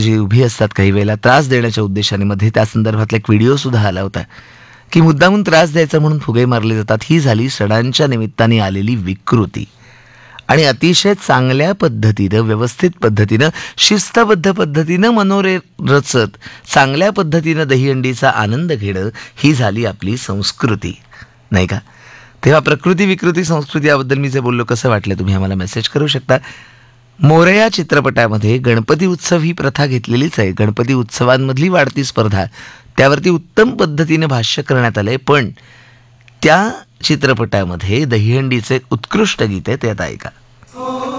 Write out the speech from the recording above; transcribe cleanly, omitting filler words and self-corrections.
जी उभी असतात काही वेळेला त्रास देण्याच्या उद्देशाने, मध्ये त्या संदर्भातला एक व्हिडिओ सुद्धा आला होता की मुद्दामून त्रास द्यायचा म्हणून फुगे मारले जातात. ही झाली सणांच्या निमित्ताने आलेली विकृती. आणि अतिशय चांगल्या पद्धतीनं, व्यवस्थित पद्धतीनं, शिस्तबद्ध पद्धतीनं मनोरे रचत चांगल्या पद्धतीनं दहीहंडीचा आनंद घेणं ही झाली आपली संस्कृती, नाही का? तेव्हा प्रकृती विकृती संस्कृती याबद्दल मी जे बोललो कसं वाटलं तुम्ही आम्हाला मेसेज करू शकता. मोरया चित्रपटामध्ये गणपती उत्सव ही प्रथा घेतलेलीच आहे. गणपती उत्सवांमधली वाढती स्पर्धा त्यावरती उत्तम पद्धतीने भाष्य करण्यात आलंय. पण त्या चित्रपटामध्ये दहीहंडीचे उत्कृष्ट गीत आहे, ते आता ऐका.